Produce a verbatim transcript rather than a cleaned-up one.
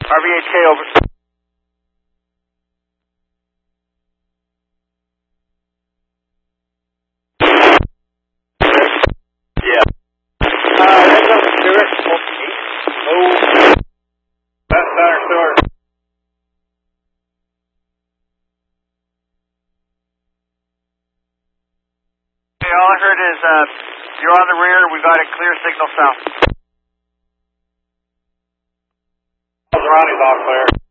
R V H K, over. Yeah. Uh, heads up, Stewart. Oh. That's center, Stewart. Okay, all I heard is, uh, you're on the rear, we got a clear signal south. Ronnie's all clear.